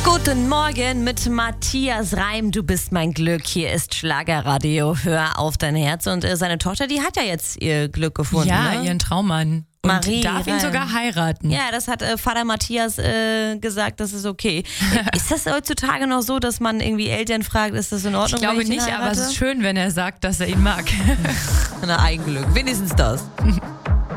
Guten Morgen mit Matthias Reim. Du bist mein Glück. Hier ist Schlagerradio. Hör auf dein Herz. Und seine Tochter, die hat ja jetzt ihr Glück gefunden. Ja, ne? Ihren Traummann. Und Marie darf ihn Reim. sogar heiraten. Ja, das hat Vater Matthias gesagt, das ist okay. Ist das heutzutage noch so, dass man irgendwie Eltern fragt, ist das in Ordnung? Ich glaube wenn ich nicht, den aber es heirate? ist schön, wenn er sagt, dass er ihn mag. Na, Eigenglück. Wenigstens das.